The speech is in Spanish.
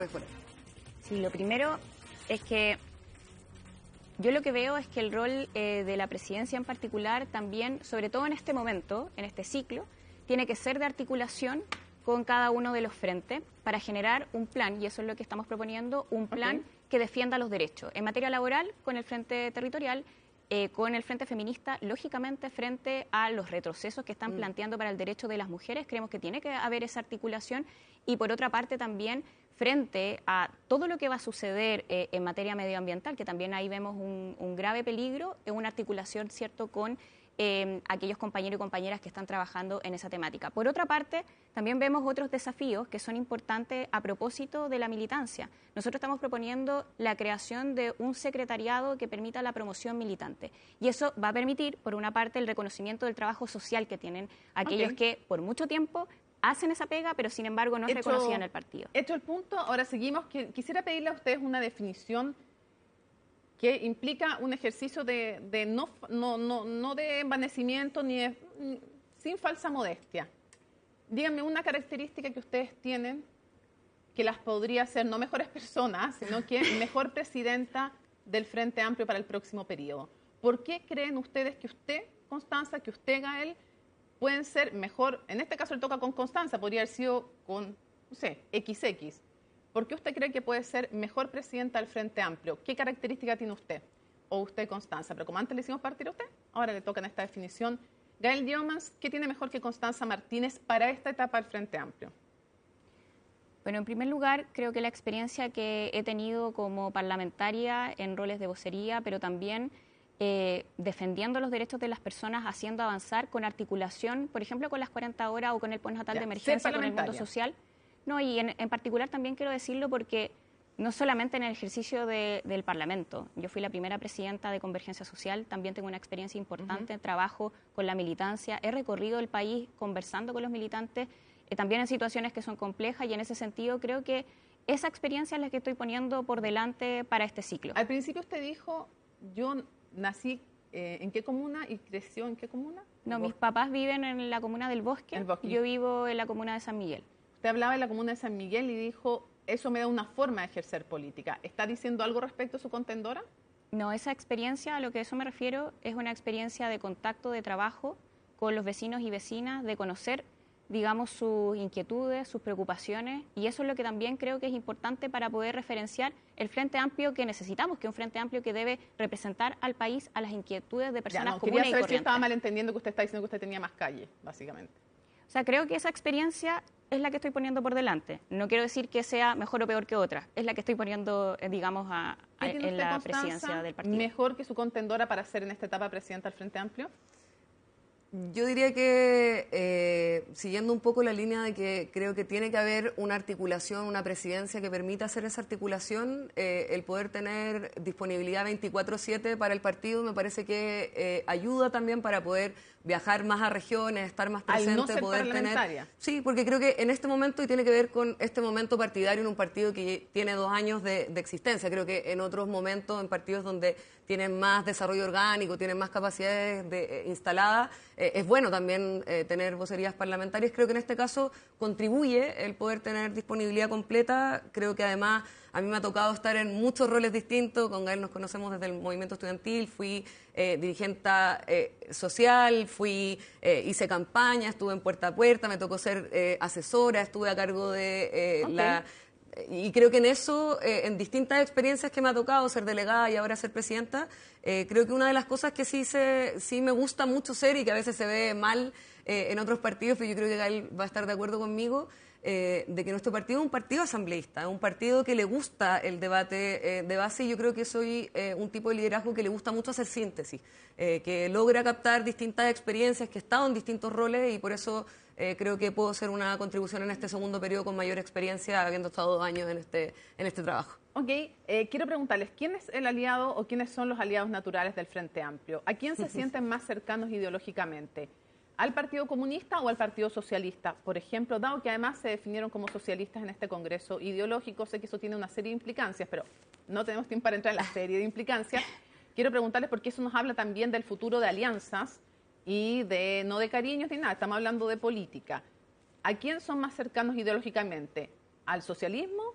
Sí, lo primero es que yo lo que veo es que el rol de la presidencia en particular también, sobre todo en este momento, en este ciclo, tiene que ser de articulación con cada uno de los frentes para generar un plan, y eso es lo que estamos proponiendo, un plan que defienda los derechos. En materia laboral, con el Frente Territorial, con el Frente Feminista, lógicamente frente a los retrocesos que están planteando para el derecho de las mujeres, creemos que tiene que haber esa articulación, y por otra parte también frente a todo lo que va a suceder en materia medioambiental, que también ahí vemos un grave peligro, una articulación, ¿cierto?, con aquellos compañeros y compañeras que están trabajando en esa temática. Por otra parte, también vemos otros desafíos que son importantes a propósito de la militancia. Nosotros estamos proponiendo la creación de un secretariado que permita la promoción militante. Y eso va a permitir, por una parte, el reconocimiento del trabajo social que tienen aquellos que por mucho tiempo hacen esa pega, pero sin embargo no es reconocida en el partido. Hecho el punto, ahora seguimos. Quisiera pedirle a ustedes una definición que implica un ejercicio de no de envanecimiento ni sin falsa modestia. Díganme una característica que ustedes tienen que las podría hacer no mejores personas, sino que mejor presidenta del Frente Amplio para el próximo periodo. ¿Por qué creen ustedes que usted, Constanza, que usted, Gael, pueden ser mejor? En este caso le toca con Constanza, podría haber sido con, no sé, XX. ¿Por qué usted cree que puede ser mejor presidenta del Frente Amplio? ¿Qué característica tiene usted? O usted, Constanza. Pero como antes le hicimos partir a usted, ahora le toca en esta definición. Gael Yeomans, ¿qué tiene mejor que Constanza Martínez para esta etapa del Frente Amplio? Bueno, en primer lugar, creo que la experiencia que he tenido como parlamentaria en roles de vocería, pero también defendiendo los derechos de las personas, haciendo avanzar con articulación, por ejemplo, con las 40 horas o con el postnatal de emergencia, con el mundo social. No, y en particular también quiero decirlo porque no solamente en el ejercicio del Parlamento. Yo fui la primera presidenta de Convergencia Social, también tengo una experiencia importante, trabajo con la militancia, he recorrido el país conversando con los militantes, también en situaciones que son complejas, y en ese sentido creo que esa experiencia es la que estoy poniendo por delante para este ciclo. Al principio usted dijo, yo nací ¿en qué comuna y creció en qué comuna? No, mis papás viven en la comuna del Bosque, yo vivo en la comuna de San Miguel. Usted hablaba de la comuna de San Miguel y dijo, eso me da una forma de ejercer política. ¿Está diciendo algo respecto a su contendora? No, esa experiencia, a lo que eso me refiero, es una experiencia de contacto, de trabajo con los vecinos y vecinas, de conocer, digamos, sus inquietudes, sus preocupaciones, y eso es lo que también creo que es importante para poder referenciar el Frente Amplio que necesitamos, que es un Frente Amplio que debe representar al país, a las inquietudes de personas comunes y corrientes. Quería saber si estaba malentendiendo que usted está diciendo que usted tenía más calle, básicamente. O sea, creo que esa experiencia es la que estoy poniendo por delante. No quiero decir que sea mejor o peor que otra. Es la que estoy poniendo, digamos, en la presidencia del partido. ¿Mejor que su contendora para ser en esta etapa presidenta del Frente Amplio? Yo diría que, siguiendo un poco la línea de que creo que tiene que haber una articulación, una presidencia que permita hacer esa articulación, el poder tener disponibilidad 24/7 para el partido me parece que ayuda también para poder viajar más a regiones, estar más presente, no ser poder tener... Sí, porque creo que en este momento, y tiene que ver con este momento partidario en un partido que tiene 2 años de existencia, creo que en otros momentos, en partidos donde tienen más desarrollo orgánico, tienen más capacidades instaladas, es bueno también tener vocerías parlamentarias. Creo que en este caso contribuye el poder tener disponibilidad completa. Creo que además a mí me ha tocado estar en muchos roles distintos. Con Gael nos conocemos desde el movimiento estudiantil, fui dirigente social, hice campaña, estuve en puerta a puerta, me tocó ser asesora, estuve a cargo de y creo que en eso, en distintas experiencias que me ha tocado ser delegada y ahora ser presidenta, creo que una de las cosas que sí me gusta mucho ser y que a veces se ve mal en otros partidos, pero yo creo que Gael va a estar de acuerdo conmigo, de que nuestro partido es un partido asambleísta, un partido que le gusta el debate de base, y yo creo que soy un tipo de liderazgo que le gusta mucho hacer síntesis, que logra captar distintas experiencias, que he estado en distintos roles, y por eso creo que puedo hacer una contribución en este segundo periodo con mayor experiencia, habiendo estado 2 años en este trabajo. Ok, quiero preguntarles, ¿quién es el aliado o quiénes son los aliados naturales del Frente Amplio? ¿A quién se sienten más cercanos ideológicamente? ¿Al Partido Comunista o al Partido Socialista? Por ejemplo, dado que además se definieron como socialistas en este Congreso ideológico, sé que eso tiene una serie de implicancias, pero no tenemos tiempo para entrar en la serie de implicancias. Quiero preguntarles porque eso nos habla también del futuro de alianzas y no de cariños ni nada, estamos hablando de política. ¿A quién son más cercanos ideológicamente? ¿Al socialismo